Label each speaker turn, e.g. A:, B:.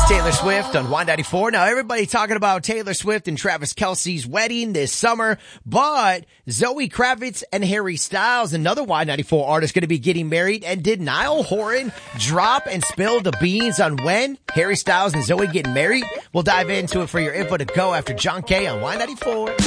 A: Taylor Swift on Y94. Now, everybody talking about Taylor Swift and Travis Kelce's wedding this summer, but Zoe Kravitz and Harry Styles, another Y94 artist, going to be getting married. And did Niall Horan drop and spill the beans on when Harry Styles and Zoe getting married? We'll dive into it for your info to go after John Kay on Y94.